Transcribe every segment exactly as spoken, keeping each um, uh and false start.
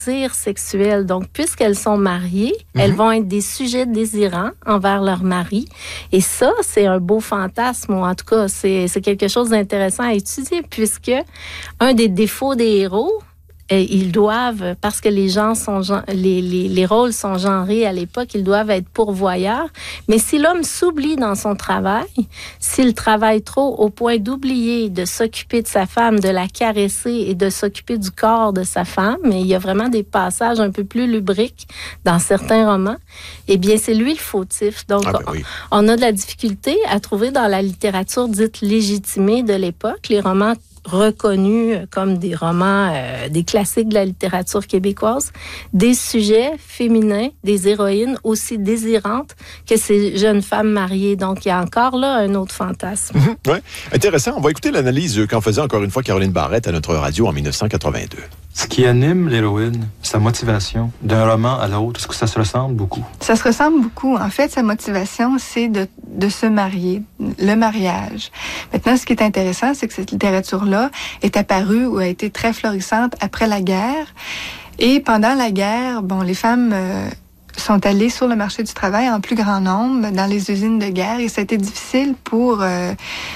désir sexuel. Donc, puisqu'elles sont mariées, mm-hmm. elles vont être des sujets désirants envers leur mari. Et ça, c'est un beau fantasme, ou en tout cas, c'est, c'est quelque chose d'intéressant à étudier, puisque un des défauts des héros, ils doivent, parce que les gens sont les, les, les rôles sont genrés à l'époque, ils doivent être pourvoyeurs. Mais si l'homme s'oublie dans son travail, s'il travaille trop au point d'oublier de s'occuper de sa femme, de la caresser et de s'occuper du corps de sa femme, mais il y a vraiment des passages un peu plus lubriques dans certains romans, eh bien, c'est lui le fautif. Donc, ah ben oui. on, on a de la difficulté à trouver dans la littérature dite légitimée de l'époque, les romans reconnus comme des romans, euh, des classiques de la littérature québécoise, des sujets féminins, des héroïnes aussi désirantes que ces jeunes femmes mariées. Donc, il y a encore là un autre fantasme. Mmh, oui, intéressant. On va écouter l'analyse qu'en faisait encore une fois Caroline Barrette à notre radio en dix-neuf cent quatre-vingt-deux. Ce qui anime l'héroïne, sa motivation, d'un roman à l'autre, est-ce que ça se ressemble beaucoup? Ça se ressemble beaucoup. En fait, sa motivation, c'est de, de se marier, le mariage. Maintenant, ce qui est intéressant, c'est que cette littérature-là est apparue ou a été très florissante après la guerre. Et pendant la guerre, bon, les femmes euh, sont allées sur le marché du travail en plus grand nombre dans les usines de guerre et ça a été difficile pour... Euh,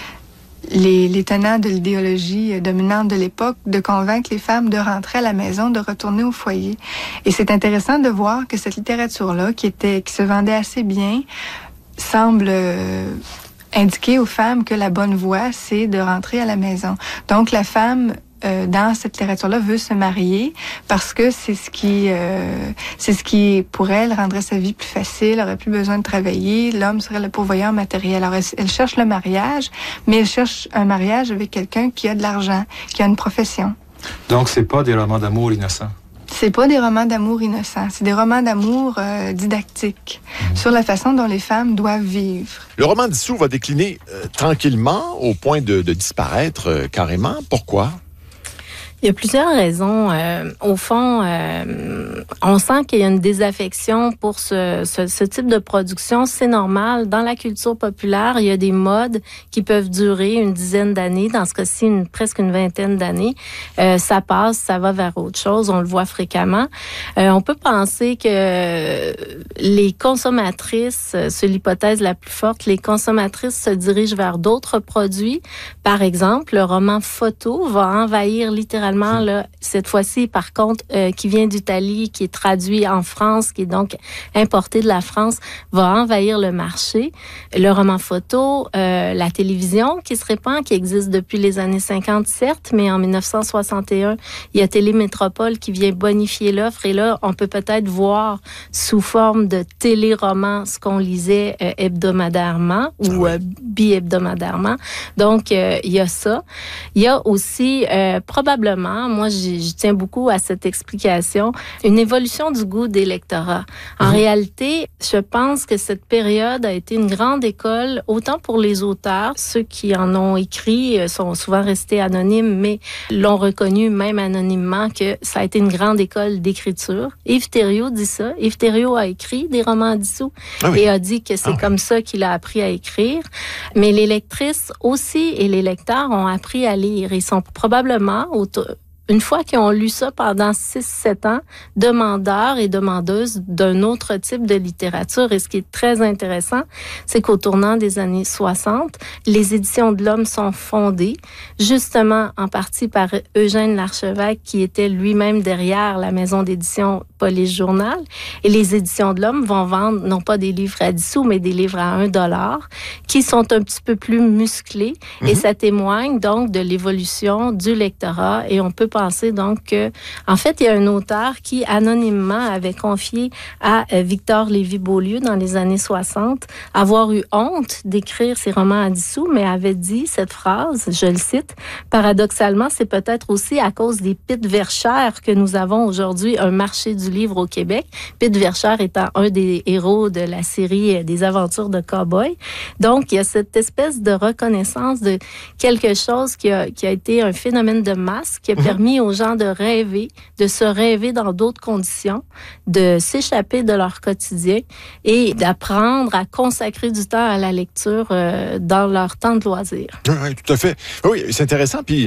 Les, les tenants de l'idéologie dominante de l'époque, de convaincre les femmes de rentrer à la maison, de retourner au foyer. Et c'est intéressant de voir que cette littérature-là, qui était, qui se vendait assez bien, semble euh, indiquer aux femmes que la bonne voie, c'est de rentrer à la maison. Donc, la femme, euh, dans cette littérature-là, veut se marier parce que c'est ce qui, euh, c'est ce qui, pour elle, rendrait sa vie plus facile, aurait plus besoin de travailler, l'homme serait le pourvoyeur matériel. Alors, elle, elle cherche le mariage, mais elle cherche un mariage avec quelqu'un qui a de l'argent, qui a une profession. Donc, c'est pas des romans d'amour innocents? C'est pas des romans d'amour innocents, c'est des romans d'amour euh, didactiques mmh. sur la façon dont les femmes doivent vivre. Le roman dissous va décliner euh, tranquillement au point de, de disparaître euh, carrément. Pourquoi? Il y a plusieurs raisons. Euh, au fond, euh, on sent qu'il y a une désaffection pour ce, ce, ce type de production. C'est normal. Dans la culture populaire, il y a des modes qui peuvent durer une dizaine d'années. Dans ce cas-ci, une, presque une vingtaine d'années. Euh, ça passe, ça va vers autre chose. On le voit fréquemment. Euh, on peut penser que les consommatrices, c'est l'hypothèse la plus forte, les consommatrices se dirigent vers d'autres produits. Par exemple, le roman photo va envahir littéralement Là, cette fois-ci, par contre, euh, qui vient d'Italie, qui est traduit en France, qui est donc importé de la France, va envahir le marché. Le roman photo, euh, la télévision qui se répand, qui existe depuis les années cinquante, certes, mais en dix-neuf cent soixante et un, il y a Télémétropole qui vient bonifier l'offre. Et là, on peut peut-être voir sous forme de téléroman ce qu'on lisait euh, hebdomadairement ou euh, bi-hebdomadairement. Donc, euh, il y a ça. Il y a aussi euh, probablement moi, je tiens beaucoup à cette explication, une évolution du goût des lectorats. En mmh. réalité, je pense que cette période a été une grande école, autant pour les auteurs, ceux qui en ont écrit sont souvent restés anonymes, mais l'ont reconnu même anonymement que ça a été une grande école d'écriture. Yves Thériault dit ça. Yves Thériault a écrit des romans dissous ah oui. et a dit que c'est ah comme oui. ça qu'il a appris à écrire. Mais les lectrices aussi et les lecteurs ont appris à lire. Ils sont probablement autour une fois qu'ils ont lu ça pendant six sept ans, demandeurs et demandeuses d'un autre type de littérature. Et ce qui est très intéressant, c'est qu'au tournant des années soixante, les éditions de l'Homme sont fondées, justement en partie par Eugène Larchevêque, qui était lui-même derrière la maison d'édition Police Journal. Et les éditions de l'Homme vont vendre non pas des livres à dix sous, mais des livres à un dollar, qui sont un petit peu plus musclés. Mm-hmm. Et ça témoigne donc de l'évolution du lectorat. Et on peut penser donc que, en fait, il y a un auteur qui, anonymement, avait confié à Victor Lévy-Beaulieu dans les années soixante avoir eu honte d'écrire ses romans à dix sous, mais avait dit cette phrase, je le cite, « Paradoxalement, c'est peut-être aussi à cause des Pitt Verchères que nous avons aujourd'hui un marché du livre au Québec. » Pitt Verchères étant un des héros de la série des aventures de cow-boy. Donc, il y a cette espèce de reconnaissance de quelque chose qui a, qui a été un phénomène de masse, qui a permis aux gens de rêver, de se rêver dans d'autres conditions, de s'échapper de leur quotidien et d'apprendre à consacrer du temps à la lecture euh, dans leur temps de loisir. Oui, tout à fait. Oui, c'est intéressant. Puis,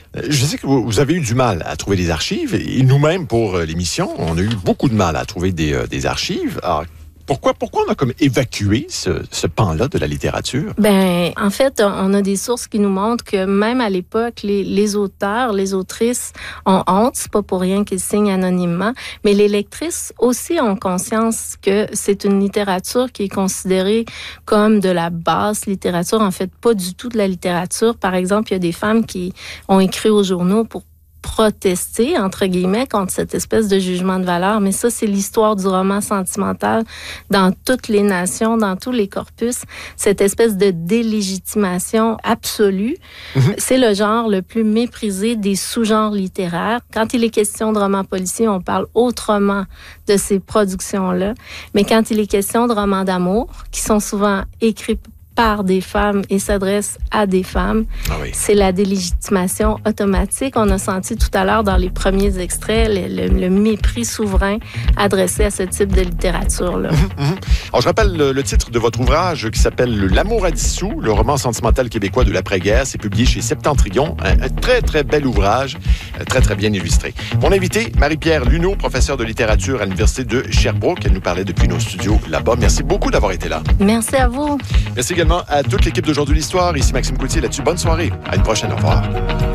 Je sais que vous avez eu du mal à trouver des archives, et nous-mêmes, pour l'émission, on a eu beaucoup de mal à trouver des, euh, des archives. Alors, Pourquoi, pourquoi on a comme évacué ce, ce pan-là de la littérature? Ben, en fait, on a des sources qui nous montrent que même à l'époque, les, les auteurs, les autrices ont honte. C'est pas pour rien qu'ils signent anonymement. Mais les lectrices aussi ont conscience que c'est une littérature qui est considérée comme de la basse littérature. En fait, pas du tout de la littérature. Par exemple, il y a des femmes qui ont écrit aux journaux pour protester, entre guillemets, contre cette espèce de jugement de valeur. Mais ça, c'est l'histoire du roman sentimental dans toutes les nations, dans tous les corpus. Cette espèce de délégitimation absolue. Mm-hmm. C'est le genre le plus méprisé des sous-genres littéraires. Quand il est question de romans policiers, on parle autrement de ces productions-là. Mais quand il est question de romans d'amour, qui sont souvent écrits par des femmes et s'adresse à des femmes. Ah oui. C'est la délégitimation automatique. On a senti tout à l'heure dans les premiers extraits le, le, le mépris souverain adressé à ce type de littérature-là. Mmh, mmh. Alors, je rappelle le, le titre de votre ouvrage qui s'appelle « L'amour à dissous, le roman sentimental québécois de l'après-guerre ». C'est publié chez Septentrion. Un, un très, très bel ouvrage, très, très bien illustré. Mon invité, Marie-Pierre Luneau, professeure de littérature à l'Université de Sherbrooke. Elle nous parlait depuis nos studios là-bas. Merci beaucoup d'avoir été là. Merci à vous. Merci également à toute l'équipe d'Aujourd'hui l'Histoire. Ici Maxime Coutier là-dessus. Bonne soirée. À une prochaine. Au revoir.